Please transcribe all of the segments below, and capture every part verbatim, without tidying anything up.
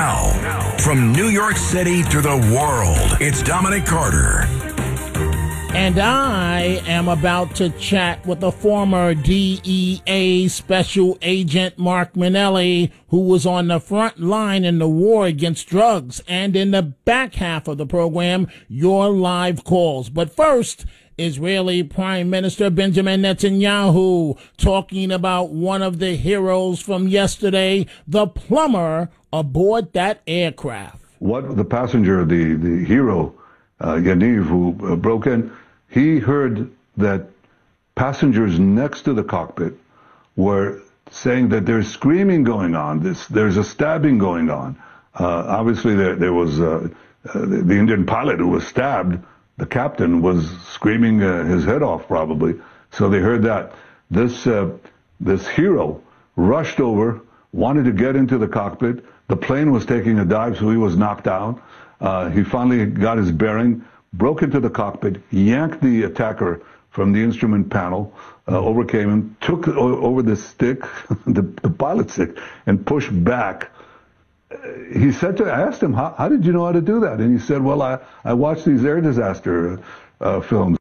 Now, from New York City to the world, it's Dominic Carter. And I am about to chat with the former D E A Special Agent Mark Minelli, who was on the front line in the war against drugs. And in the back half of the program, your live calls. But first, Israeli Prime Minister Benjamin Netanyahu talking about one of the heroes from yesterday, the plumber aboard that aircraft. What the passenger, the, the hero, uh, Yaniv, who uh, broke in, he heard that passengers next to the cockpit were saying that there's screaming going on, this, there's a stabbing going on. Uh, obviously, there, there was uh, uh, the, the Indian pilot who was stabbed. The captain was screaming uh, his head off, probably. So they heard that. This uh, this hero rushed over, wanted to get into the cockpit. The plane was taking a dive, so he was knocked out. Uh, he finally got his bearing, broke into the cockpit, yanked the attacker from the instrument panel, uh, overcame him, took o- over the stick, the, the pilot stick, and pushed back. He said to, I asked him, how, how did you know how to do that? And he said, well, I, I watched these air disaster uh, films.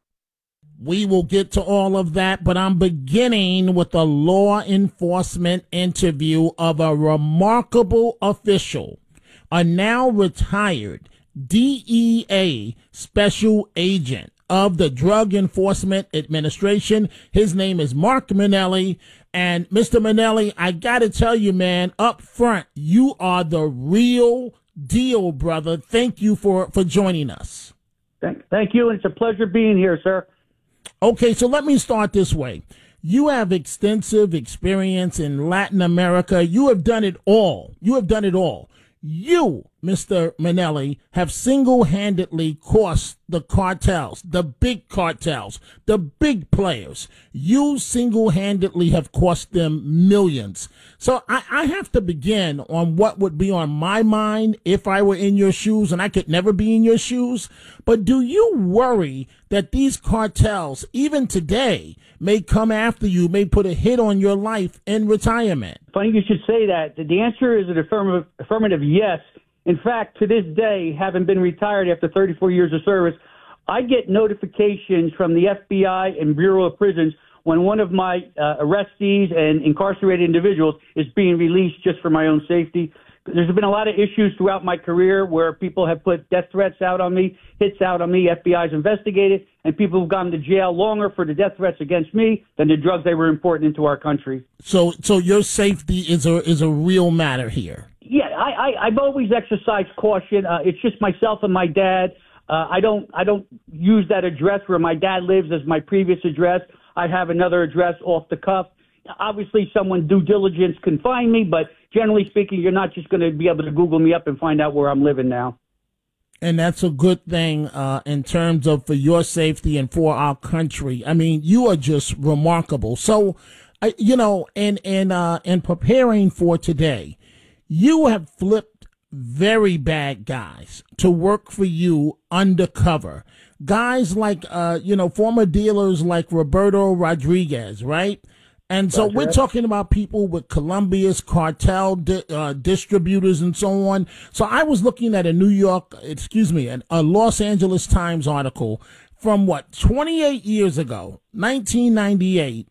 We will get to all of that, but I'm beginning with a law enforcement interview of a remarkable official, a now retired D E A Special Agent of the Drug Enforcement Administration. His name is Mark Minelli. And Mister Minelli, I got to tell you, man, up front, you are the real deal, brother. Thank you for, for joining us. Thank, thank you, and it's a pleasure being here, sir. Okay, so let me start this way. You have extensive experience in Latin America. You have done it all. You have done it all. You, Mister Minelli, have single-handedly cost the cartels, the big cartels, the big players. You single-handedly have cost them millions. So I, I have to begin on what would be on my mind if I were in your shoes, and I could never be in your shoes. But do you worry that these cartels, even today, may come after you, may put a hit on your life in retirement? Funny you should say that. The answer is an affirmative, affirmative yes. In fact, to this day, having been retired after thirty-four years of service, I get notifications from the F B I and Bureau of Prisons when one of my uh, arrestees and incarcerated individuals is being released just for my own safety. There's been a lot of issues throughout my career where people have put death threats out on me, hits out on me, F B I's investigated, and people have gone to jail longer for the death threats against me than the drugs they were importing into our country. So so your safety is a is a real matter here. Yeah, I, I, I've always exercised caution. Uh, it's just myself and my dad. Uh, I don't I don't use that address where my dad lives as my previous address. I have another address off the cuff. Obviously, someone due diligence can find me, but generally speaking, you're not just going to be able to Google me up and find out where I'm living now. And that's a good thing uh, in terms of for your safety and for our country. I mean, you are just remarkable. So, uh, you know, in in uh, in preparing for today, you have flipped very bad guys to work for you undercover. Guys like, uh, you know, former dealers like Roberto Rodriguez, right? And so we're talking about people with Colombia's cartel di- uh, distributors and so on. So I was looking at a New York, excuse me, an, a Los Angeles Times article from what, twenty-eight years ago, nineteen ninety-eight.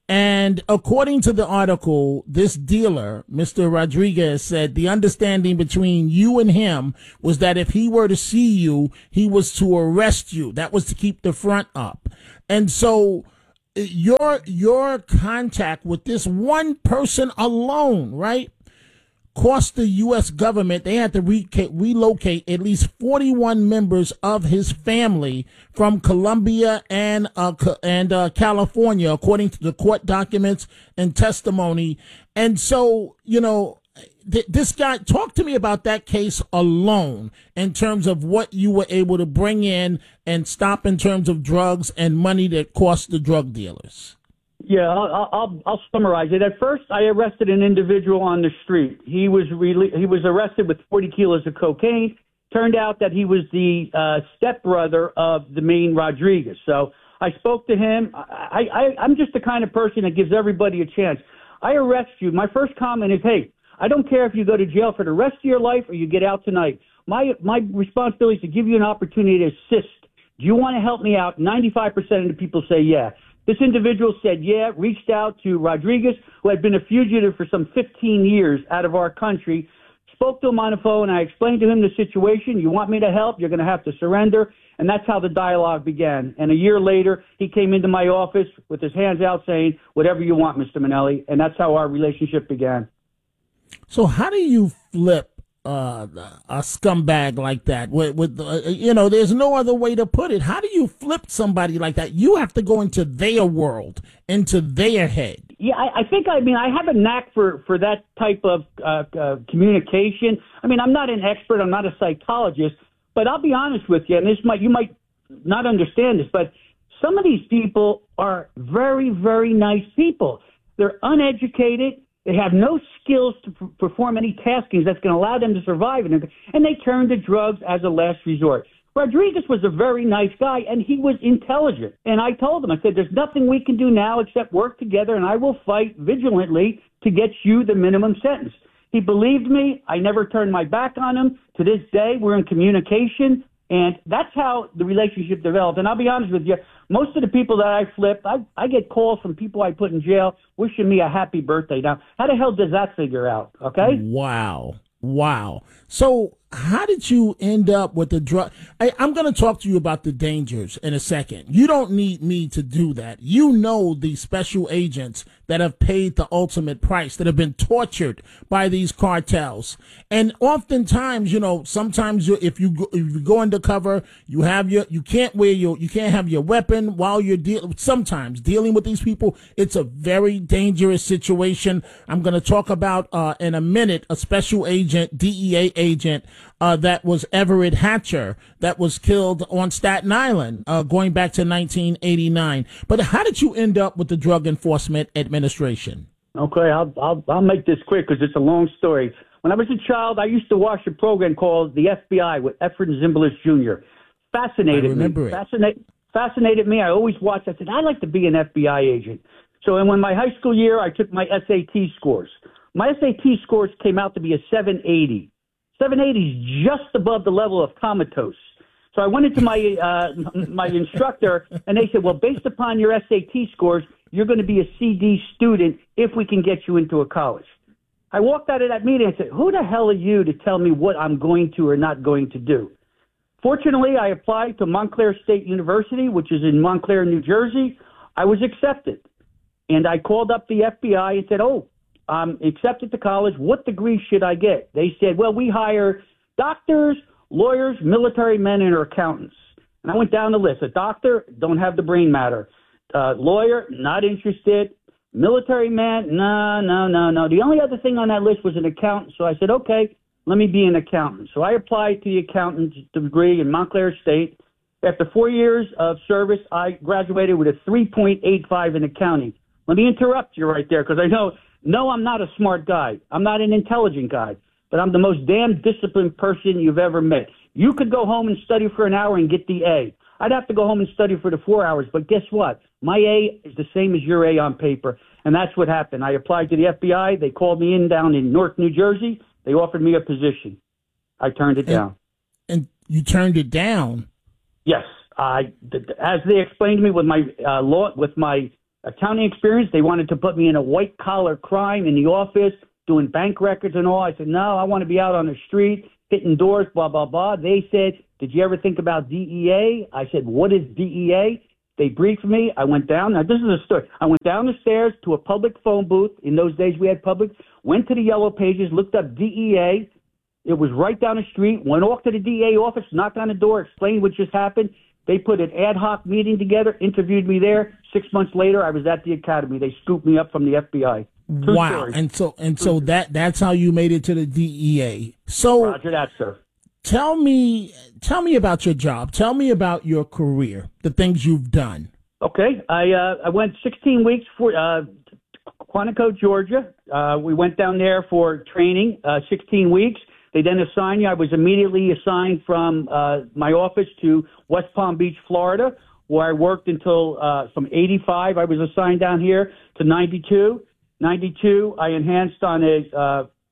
And according to the article, this dealer, Mister Rodriguez, said the understanding between you and him was that if he were to see you, he was to arrest you. That was to keep the front up. And so your your contact with this one person alone, right, cost the U S government, they had to re- relocate at least forty-one members of his family from Colombia and uh, and uh, California, according to the court documents and testimony. And so, you know, th- this guy, talk to me about that case alone in terms of what you were able to bring in and stop in terms of drugs and money that cost the drug dealers. Yeah, I'll, I'll, I'll summarize it. At first, I arrested an individual on the street. He was really, he was arrested with forty kilos of cocaine. Turned out that he was the uh, stepbrother of the main Rodriguez. So I spoke to him. I, I, I'm just the kind of person that gives everybody a chance. I arrest you. My first comment is, hey, I don't care if you go to jail for the rest of your life or you get out tonight. My my responsibility is to give you an opportunity to assist. Do you want to help me out? ninety-five percent of the people say yeah. This individual said yeah, reached out to Rodriguez, who had been a fugitive for some fifteen years out of our country, spoke to him on the phone. I explained to him the situation. You want me to help? You're going to have to surrender. And that's how the dialogue began. And a year later, he came into my office with his hands out saying, whatever you want, Mister Manelli. And that's how our relationship began. So how do you flip uh, a scumbag like that? With, with uh, you know, there's no other way to put it. How do you flip somebody like that? You have to go into their world, into their head. Yeah, I, I think, I mean, I have a knack for, for that type of uh, uh, communication. I mean, I'm not an expert. I'm not a psychologist. But I'll be honest with you, and this might you might not understand this, but some of these people are very, very nice people. They're uneducated. They have no skills to p- perform any taskings that's going to allow them to survive, and, and they turn to drugs as a last resort. Rodriguez was a very nice guy, and he was intelligent. And I told him, I said, there's nothing we can do now except work together, and I will fight vigilantly to get you the minimum sentence. He believed me. I never turned my back on him. To this day, we're in communication, and that's how the relationship developed. And I'll be honest with you, most of the people that I flipped, I, I get calls from people I put in jail wishing me a happy birthday. Now, how the hell does that figure out, okay? Wow. Wow. So how did you end up with the drug? I, I'm going to talk to you about the dangers in a second. You don't need me to do that. You know the special agents that have paid the ultimate price, that have been tortured by these cartels. And oftentimes, you know, sometimes you, if you go, if you go undercover, you have your, you can't wear your, you can't have your weapon while you're dealing, sometimes dealing with these people. It's a very dangerous situation. I'm going to talk about, uh, in a minute, a special agent, D E A agent, uh, that was Everett Hatcher, that was killed on Staten Island, uh, going back to nineteen eighty-nine. But how did you end up with the Drug Enforcement Administration? Okay, I'll I'll, I'll make this quick because it's a long story. When I was a child, I used to watch a program called The F B I with Efren Zimbalist Junior Fascinated I remember me. it. Fascinate, fascinated me. I always watched. I said, I'd like to be an F B I agent. So, and when my high school year, I took my S A T scores. My S A T scores came out to be a seven eighty. seven eighty is just above the level of comatose. So I went into my uh, my instructor, and they said, well, based upon your S A T scores, you're going to be a C D student if we can get you into a college. I walked out of that meeting and said, who the hell are you to tell me what I'm going to or not going to do? Fortunately, I applied to Montclair State University, which is in Montclair, New Jersey. I was accepted. And I called up the F B I and said, oh, I'm accepted to college. What degree should I get? They said, well, we hire doctors, lawyers, military men, and accountants. And I went down the list. A doctor, don't have the brain matter. Uh, lawyer, not interested. Military man, no, no, no, no. The only other thing on that list was an accountant. So I said, okay, let me be an accountant. So I applied to the accountant's degree in Montclair State. After four years of service, I graduated with a three point eight five in accounting. Let me interrupt you right there because I know, no, I'm not a smart guy. I'm not an intelligent guy, but I'm the most damn disciplined person you've ever met. You could go home and study for an hour and get the A. I'd have to go home and study for the four hours, but guess what? My A is the same as your A on paper, and that's what happened. I applied to the F B I. They called me in down in North New Jersey. They offered me a position. I turned it and, down. And you turned it down? Yes. I, as they explained to me with my uh, law, with my accounting experience, they wanted to put me in a white-collar crime in the office, doing bank records and all. I said, no, I want to be out on the street, hitting doors, blah, blah, blah. They said, did you ever think about D E A? I said, what is D E A? They briefed me. I went down. Now, this is a story. I went down the stairs to a public phone booth. In those days, we had public. Went to the Yellow Pages, looked up D E A. It was right down the street. Went off to the D E A office, knocked on the door, explained what just happened. They put an ad hoc meeting together, interviewed me there. Six months later, I was at the academy. They scooped me up from the F B I. True wow! story. And so and so that that's how you made it to the D E A. So Roger that, sir. Tell me, tell me about your job. Tell me about your career, the things you've done. Okay, I uh, I went sixteen weeks for uh, Quantico, Georgia. Uh, we went down there for training, uh, sixteen weeks. They then assigned you. I was immediately assigned from uh, my office to West Palm Beach, Florida, where I worked until uh, from eighty-five. I was assigned down here to ninety-two. ninety-two, I enhanced on a uh,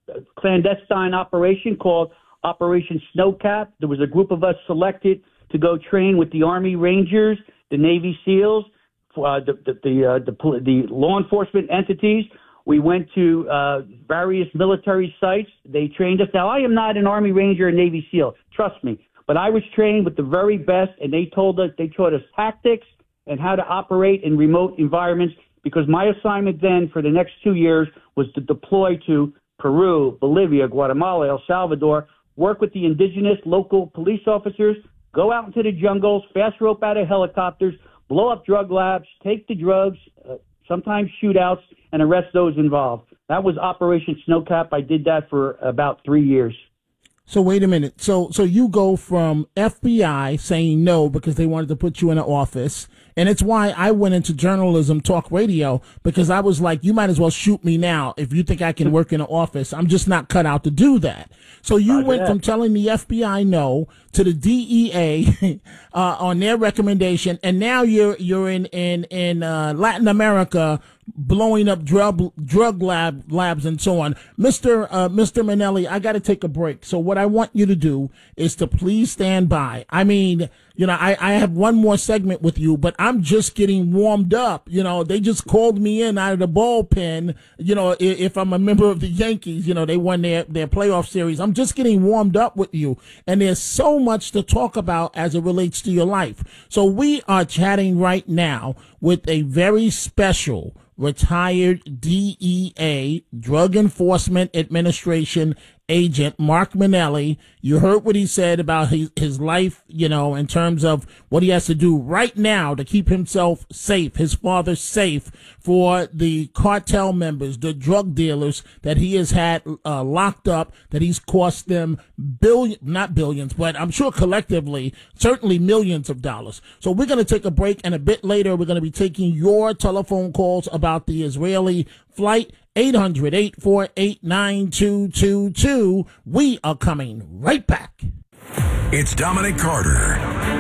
clandestine operation called Operation Snowcap. There was a group of us selected to go train with the Army Rangers, the Navy SEALs, uh, the the the, uh, the the law enforcement entities. We went to uh, various military sites. They trained us. Now, I am not an Army Ranger or Navy SEAL, trust me, but I was trained with the very best, and they told us, they taught us tactics and how to operate in remote environments, because my assignment then for the next two years was to deploy to Peru, Bolivia, Guatemala, El Salvador, work with the indigenous local police officers, go out into the jungles, fast rope out of helicopters, blow up drug labs, take the drugs, uh, sometimes shootouts, and arrest those involved. That was Operation Snowcap. I did that for about three years. So wait a minute. So so you go from F B I saying no because they wanted to put you in an office. And it's why I went into journalism, talk radio, because I was like, you might as well shoot me now if you think I can work in an office. I'm just not cut out to do that. So you Roger went that. from telling the F B I no to the D E A uh, on their recommendation, and now you're you're in in in uh, Latin America blowing up drug drug lab labs and so on. Mister Uh, Mister Manelli, I got to take a break. So what I want you to do is to please stand by. I mean, you know, I, I have one more segment with you, but I'm just getting warmed up. You know, they just called me in out of the bullpen. You know, if, if I'm a member of the Yankees, you know, they won their, their playoff series. I'm just getting warmed up with you. And there's so much to talk about as it relates to your life. So we are chatting right now with a very special retired D E A, Drug Enforcement Administration agent, Mark Manelli. You heard what he said about his, his life, you know, in terms of what he has to do right now to keep himself safe, his father safe, for the cartel members, the drug dealers that he has had uh, locked up, that he's cost them billion, not billions, but I'm sure collectively, certainly millions of dollars. So we're going to take a break, and a bit later, we're going to be taking your telephone calls about the Israeli flight. eight hundred, eight four eight, nine two two two. We are coming right back. It's Dominic Carter.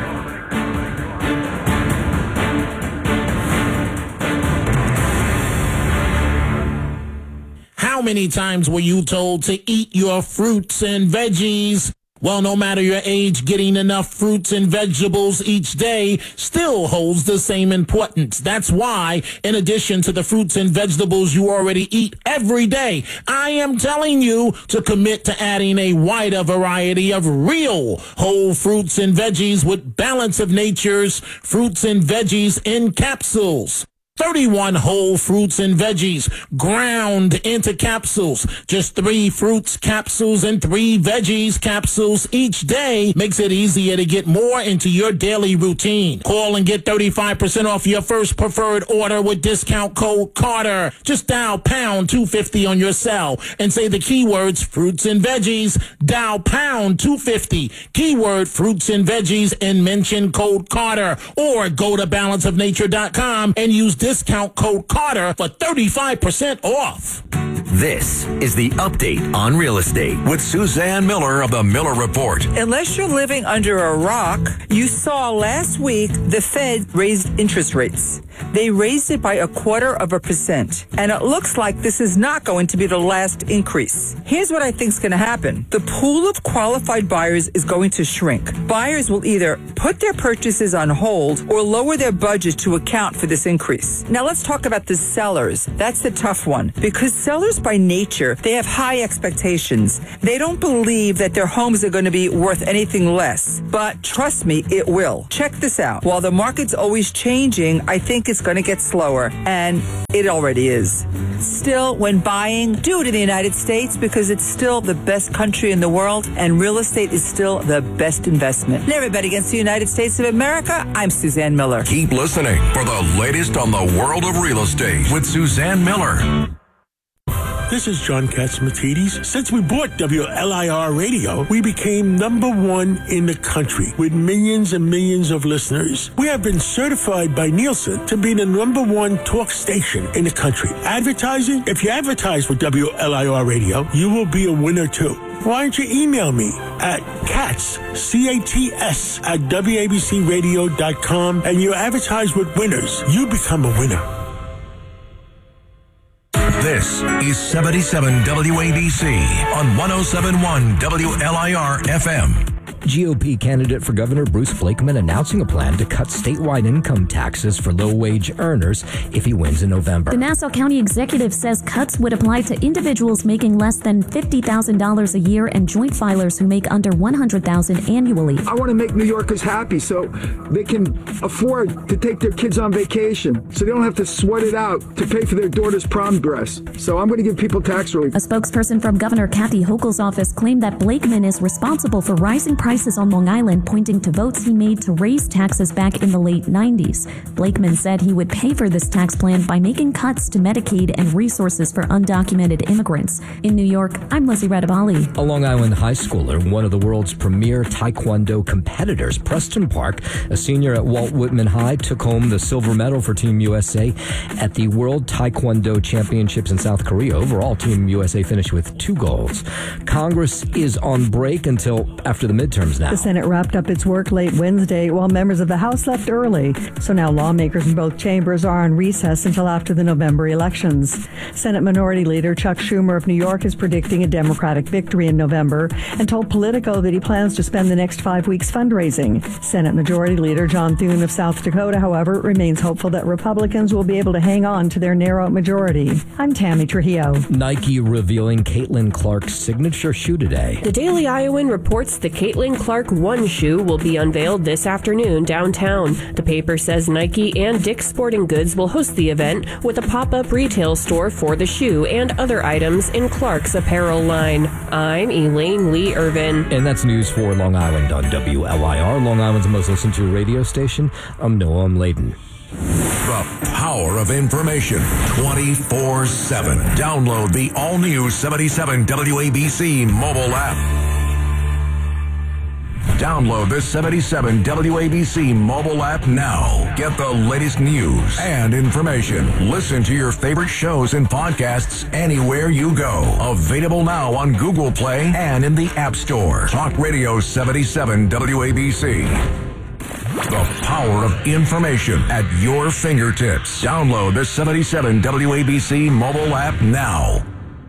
How many times were you told to eat your fruits and veggies? Well, no matter your age, getting enough fruits and vegetables each day still holds the same importance. That's why, in addition to the fruits and vegetables you already eat every day, I am telling you to commit to adding a wider variety of real whole fruits and veggies with Balance of Nature's fruits and veggies in capsules. thirty-one whole fruits and veggies ground into capsules. Just three fruits capsules and three veggies capsules each day makes it easier to get more into your daily routine. Call and get thirty-five percent off your first preferred order with discount code Carter. Just dial pound two fifty on your cell and say the keywords fruits and veggies. Dial pound two fifty, keyword fruits and veggies, and mention code Carter. Or go to balance of nature dot com and use discount code Carter for thirty-five percent off. This is the update on real estate with Suzanne Miller of the Miller Report. Unless you're living under a rock, you saw last week the Fed raised interest rates. They raised it by a quarter of a percent. And it looks like this is not going to be the last increase. Here's what I think is going to happen. The pool of qualified buyers is going to shrink. Buyers will either put their purchases on hold or lower their budget to account for this increase. Now let's talk about the sellers. That's the tough one, because sellers by nature, they have high expectations. They don't believe that their homes are going to be worth anything less. But trust me, it will. Check this out. While the market's always changing, I think it's going to get slower, and it already is. Still, when buying, do it in the United States because it's still the best country in the world, and real estate is still the best investment. Never bet against the United States of America. I'm Suzanne Miller. Keep listening for the latest on the world of real estate with Suzanne Miller. This is John Catsimatidis. Since we bought W L I R Radio, we became number one in the country with millions and millions of listeners. We have been certified by Nielsen to be the number one talk station in the country. Advertising? If you advertise with W L I R Radio, you will be a winner too. Why don't you email me at cats, C A T S, at W A B C radio dot com, and you advertise with winners. You become a winner. This is seventy-seven W A B C on one oh seven point one W L I R F M. G O P candidate for Governor Bruce Blakeman announcing a plan to cut statewide income taxes for low-wage earners if he wins in November. The Nassau County executive says cuts would apply to individuals making less than fifty thousand dollars a year and joint filers who make under one hundred thousand dollars annually. I want to make New Yorkers happy so they can afford to take their kids on vacation, so they don't have to sweat it out to pay for their daughter's prom dress. So I'm going to give people tax relief. A spokesperson from Governor Kathy Hochul's office claimed that Blakeman is responsible for rising prices on Long Island, pointing to votes he made to raise taxes back in the late nineties. Blakeman said he would pay for this tax plan by making cuts to Medicaid and resources for undocumented immigrants. In New York, I'm Lizzie Radabali. A Long Island high schooler, one of the world's premier Taekwondo competitors, Preston Park, a senior at Walt Whitman High, took home the silver medal for Team U S A at the World Taekwondo Championships in South Korea. Overall, Team U S A finished with two golds. Congress is on break until after the midterms now. The Senate wrapped up its work late Wednesday while members of the House left early. So now lawmakers in both chambers are on recess until after the November elections. Senate Minority Leader Chuck Schumer of New York is predicting a Democratic victory in November and told Politico that he plans to spend the next five weeks fundraising. Senate Majority Leader John Thune of South Dakota, however, remains hopeful that Republicans will be able to hang on to their narrow majority. I'm Tammy Trujillo. Nike revealing Caitlin Clark's signature shoe today. The Daily Iowan reports the Caitlin Clark One shoe will be unveiled this afternoon downtown. The paper says Nike and Dick's Sporting Goods will host the event with a pop-up retail store for the shoe and other items in Clark's apparel line. I'm Elaine Lee Irvin. And that's news for Long Island on W L I R, Long Island's most listened to radio station. I'm Noam Layden. The power of information twenty-four seven. Download the all-new seventy-seven W A B C mobile app. Download the seventy-seven W A B C mobile app now. Get the latest news and information. Listen to your favorite shows and podcasts anywhere you go. Available now on Google Play and in the App Store. Talk Radio seventy-seven W A B C. The power of information at your fingertips. Download the seventy-seven W A B C mobile app now.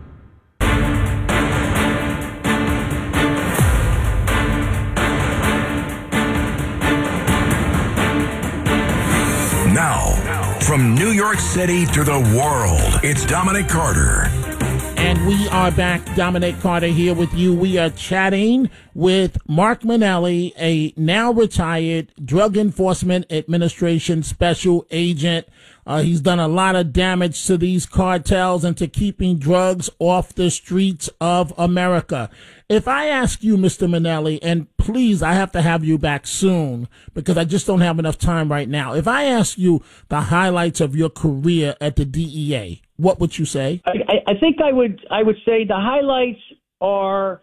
Now, from New York City to the world, it's Dominic Carter. And we are back. Dominic Carter here with you. We are chatting with Mark Manelli, a now retired Drug Enforcement Administration special agent. Uh, he's done a lot of damage to these cartels and to keeping drugs off the streets of America. If I ask you, Mister Manelli, and please, I have to have you back soon because I just don't have enough time right now. If I ask you the highlights of your career at the D E A, what would you say? I, I think I would I would say the highlights are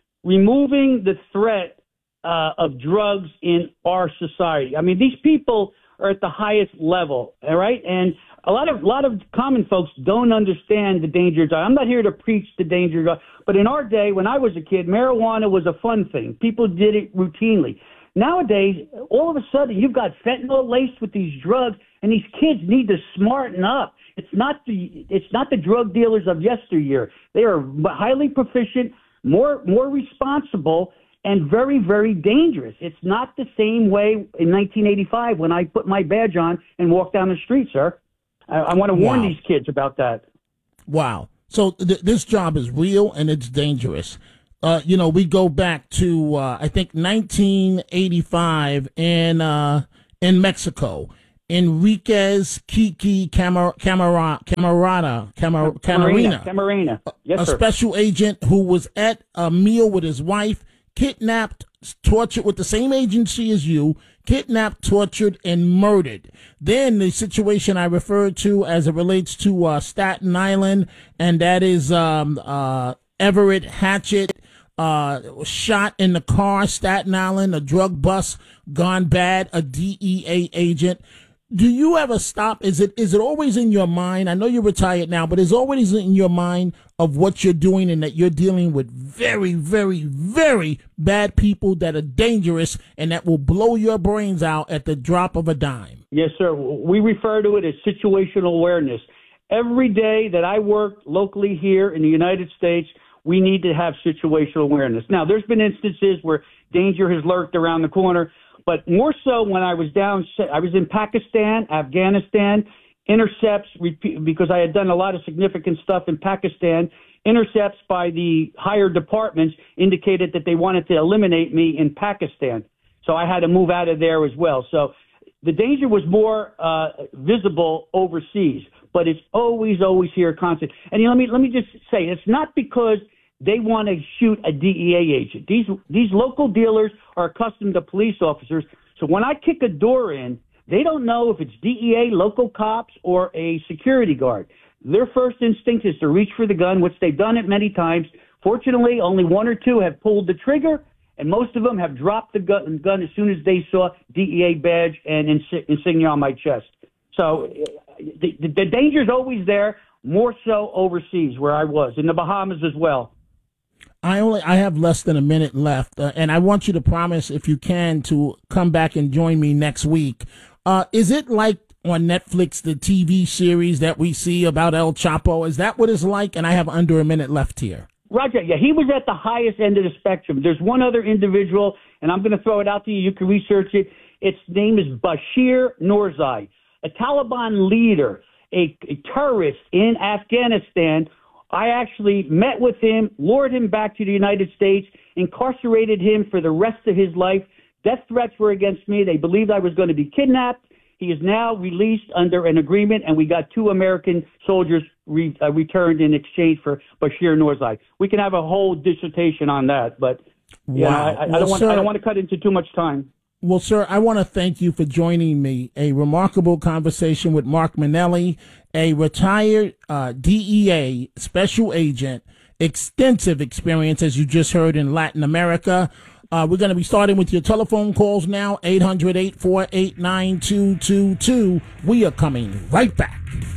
removing the threat uh, of drugs in our society. I mean, these people are at the highest level, all right? And a lot of a lot of common folks don't understand the danger of drugs. I'm not here to preach the danger of drugs, but in our day, when I was a kid, marijuana was a fun thing. People did it routinely. Nowadays, all of a sudden, you've got fentanyl laced with these drugs, and these kids need to smarten up. It's not the it's not the drug dealers of yesteryear. They are highly proficient, more more responsible, and very, very dangerous. It's not the same way in nineteen eighty-five when I put my badge on and walked down the street, sir. I, I want to warn Wow. these kids about that. Wow. So th- this job is real and it's dangerous. Uh, you know, we go back to, uh, I think, nineteen eighty-five in, uh, in Mexico. Enriquez Kiki Camar- Camara- Camarada, Camar- Camarena, Camarena. Yes, a sir. special agent who was at a meal with his wife, kidnapped, tortured with the same agency as you, kidnapped, tortured, and murdered. Then the situation I referred to as it relates to uh, Staten Island, and that is um, uh, Everett Hatchett, uh, shot in the car, Staten Island, a drug bust gone bad, a D E A agent. Do you ever stop? Is it is it always in your mind? I know you're retired now, but is always in your mind of what you're doing and that you're dealing with very, very, very bad people that are dangerous and that will blow your brains out at the drop of a dime? Yes, sir. We refer to it as situational awareness. every day that I worked locally here in the United States, we need to have situational awareness. Now, there's been instances where danger has lurked around the corner, but more so when I was down, I was in Pakistan, Afghanistan, intercepts, because I had done a lot of significant stuff in Pakistan, intercepts by the higher departments indicated that they wanted to eliminate me in Pakistan. So I had to move out of there as well. So the danger was more uh, visible overseas, but it's always, always here constant. And you know, let me let me just say, it's not because they want to shoot a D E A agent. These these local dealers are accustomed to police officers. So when I kick a door in, they don't know if it's D E A, local cops, or a security guard. Their first instinct is to reach for the gun, which they've done it many times. Fortunately, only one or two have pulled the trigger, and most of them have dropped the gun, gun as soon as they saw D E A badge and insi- insignia on my chest. So the, the, the danger's always there, more so overseas where I was, in the Bahamas as well. I only I have less than a minute left, uh, and I want you to promise, if you can, to come back and join me next week. Uh, is it like on Netflix, the T V series that we see about El Chapo? Is that what it's like? And I have under a minute left here. Roger, yeah, he was at the highest end of the spectrum. There's one other individual, and I'm going to throw it out to you. You can research it. Its name is Bashir Noorzai, a Taliban leader, a, a terrorist in Afghanistan. I actually met with him, lured him back to the United States, incarcerated him for the rest of his life. Death threats were against me. They believed I was going to be kidnapped. He is now released under an agreement, and we got two American soldiers re, uh, returned in exchange for Bashir Noorzai. We can have a whole dissertation on that, but yeah, wow. I, I, well, I don't want sir, I don't want to cut into too much time. Well, sir, I want to thank you for joining me. A remarkable conversation with Mark Manelli, a retired uh, D E A special agent, extensive experience, as you just heard, in Latin America. Uh, we're going to be starting with your telephone calls now, eight hundred, eight four eight, nine two two two. We are coming right back.